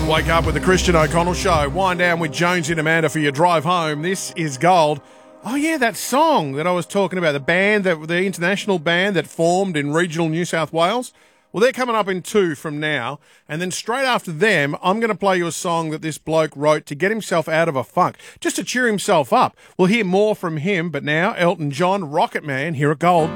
Wake up with the Christian O'Connell Show. Wind down with Jonesy and Amanda for your drive home. This is Gold. Oh, yeah, that song that I was talking about, the international band that formed in regional New South Wales. Well, they're coming up in 2 from now. And then straight after them, I'm going to play you a song that this bloke wrote to get himself out of a funk, just to cheer himself up. We'll hear more from him, but now Elton John, Rocket Man, here at Gold.